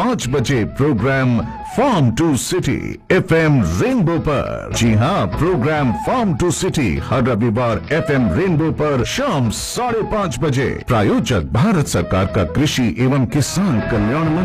5 बजे programme farm to city FM rainbow पर। जी हाँ, प्रोग्राम फार्म टू सिटी हर रविवार FM रेनबो पर शाम 5:30 बजे। प्रायोजक भारत सरकार का कृषि एवं किसान कल्याण मंत्रालय।